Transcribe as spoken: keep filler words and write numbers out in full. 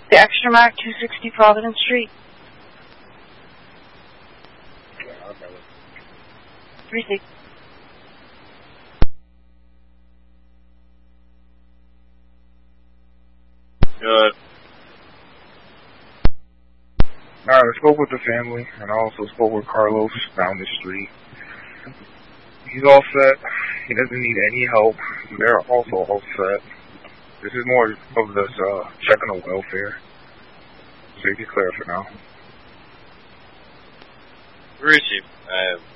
The Extra Mac, two sixty Providence Street. Yeah, okay. three six. Good. Alright, I spoke with the family, and I also spoke with Carlos down the street. He's all set. He doesn't need any help. They're also all set. This is more of this, uh, checking on welfare. Safety clear for now. Where is he? Uh,